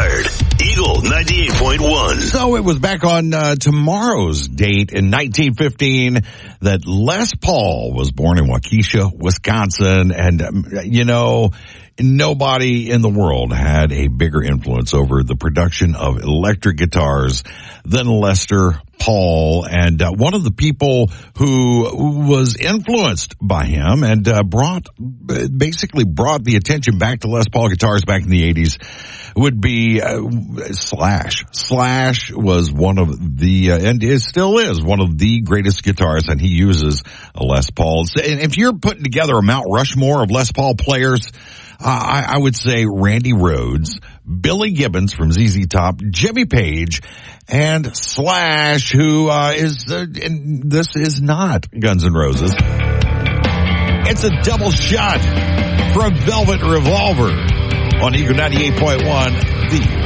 Wired. Eagle 98.1. So it was back on tomorrow's date in 1915 that Les Paul was born in Waukesha, Wisconsin. And, nobody in the world had a bigger influence over the production of electric guitars than Lester Paul. And one of the people who was influenced by him and brought the attention back to Les Paul guitars back in the 80s would be Slash. Slash was one of the, and still is one of the greatest guitarists, and he uses a Les Paul. And if you're putting together a Mount Rushmore of Les Paul players, I would say Randy Rhoads, Billy Gibbons from ZZ Top, Jimmy Page, and Slash, who and this is not Guns N' Roses. It's a double shot from Velvet Revolver on Eagle 98.1, the